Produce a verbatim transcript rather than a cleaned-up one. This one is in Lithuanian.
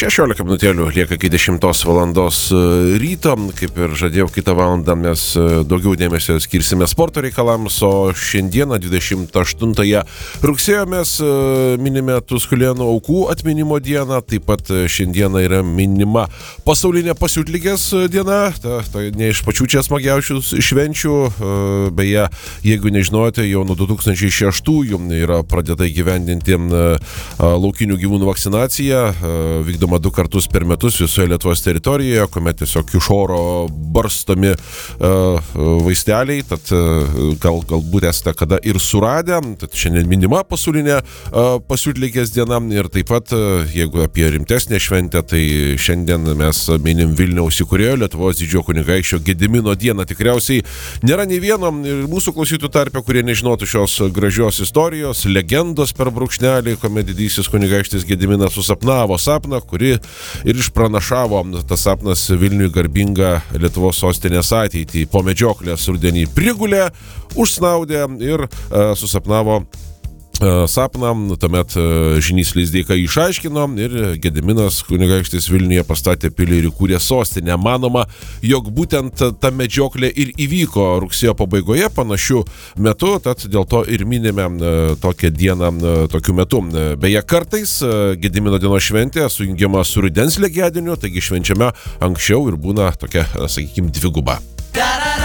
šešiolika minutėlių lieka iki dešimtos valandos ryto. Kaip ir žadėjau, kitą valandą mes daugiau dėmesio skirsime sporto reikalams, o šiandieną dvidešimt aštuntąją rugsėjo mes minime Tuskulėnų aukų atminimo dieną. Taip pat šiandieną yra minima pasaulinė pasiutligės diena. Ta, ta ne iš pačių čia smagiausių švenčių. Beje, jeigu nežinote, jau nuo du tūkstančiai šeštųjų yra pradėta įgyvendinti laukinių gyvūnų vakcinacija. Vykdoma du kartus per metus visoje Lietuvos teritorijoje, kuomet tiesiog iš oro barstomi uh, vaisteliai, tad uh, gal, galbūt esate kada ir suradę. Tad šiandien minima pasaulinė uh, pasiutligės diena ir taip pat, uh, jeigu apie rimtesnę šventę, tai šiandien mes minim Vilniaus įkūrėjo Lietuvos didžiojo kunigaikščio Gedimino dieną. Tikriausiai nėra nei vieno ir mūsų klausytojų tarpe, kurie nežinotų šios gražios istorijos, legendos per brūkšnelį, kuomet didysis kunigaikštis Gediminas susapnavo sapną, kuri ir išpranašavo tas sapnas Vilniui garbingą Lietuvos sostinės ateitį. Po medžioklės rudenį prigulė, užsnaudė ir uh, susapnavo sapną, tuomet Žynys Lizdeika išaiškino ir Gediminas kunigaikštis Vilniuje pastatė pilį ir įkūrė sostinę. Manoma, jog būtent ta medžioklė ir įvyko rugsėjo pabaigoje panašiu metu, tad dėl to ir minime tokią dieną tokiu metu. Beje, kartais Gedimino dienos šventė sujungiama su rudens lygiadieniu, taigi švenčiame anksčiau ir būna tokia, sakykime, dviguba.